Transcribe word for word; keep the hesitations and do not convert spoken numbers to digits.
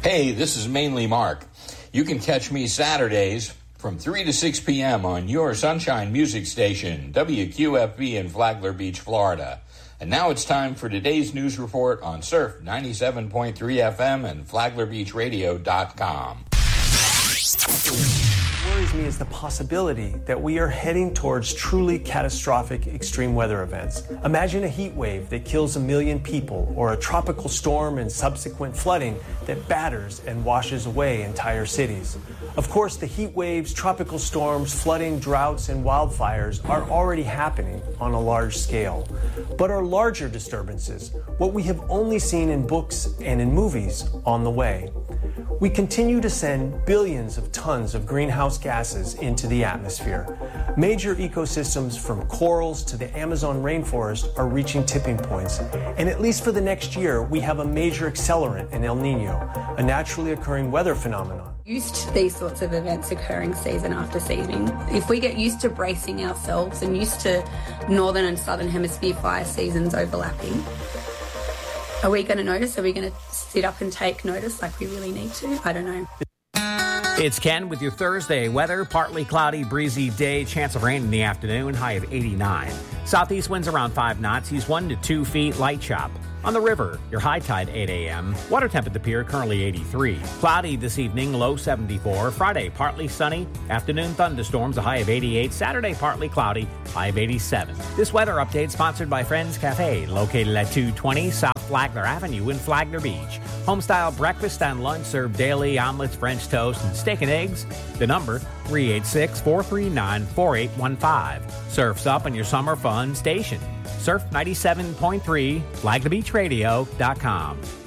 Hey, this is Mainly Mark. You can catch me Saturdays from three to six p.m. on your Sunshine Music Station, W Q F B in Flagler Beach, Florida. And now it's time for today's news report on Surf ninety-seven point three F M and Flagler Beach Radio dot com. What worries me is the possibility that we are heading towards truly catastrophic extreme weather events. Imagine a heat wave that kills a million people, or a tropical storm and subsequent flooding that batters and washes away entire cities. Of course, the heat waves, tropical storms, flooding, droughts, and wildfires are already happening on a large scale. But are larger disturbances, what we have only seen in books and in movies, on the way? We continue to send billions of tons of greenhouse gases into the atmosphere. Major ecosystems from corals to the Amazon rainforest are reaching tipping points. And at least for the next year, we have a major accelerant in El Nino, a naturally occurring weather phenomenon. Used to these sorts of events occurring season after season. If we get used to bracing ourselves and used to northern and southern hemisphere fire seasons overlapping, are we going to notice? Are we going to sit up and take notice like we really need to? I don't know. It's Ken with your Thursday weather. Partly cloudy, breezy day. Chance of rain in the afternoon. High of eighty-nine. Southeast winds around five knots. East one to two feet. Light chop. On the river, your high tide eight a.m. Water temp at the pier currently eighty-three. Cloudy this evening, low seventy-four. Friday, partly sunny. Afternoon thunderstorms, a high of eighty-eight. Saturday, partly cloudy, high of eighty-seven. This weather update sponsored by Friends Cafe, located at two twenty South Flagler Avenue in Flagler Beach. Homestyle breakfast and lunch served daily, omelets, French toast, and steak and eggs. The number, three eight six, four three nine, four eight one five. Surf's up on your summer fun station. Surf ninety-seven point three, Flagler Beach Radio dot com.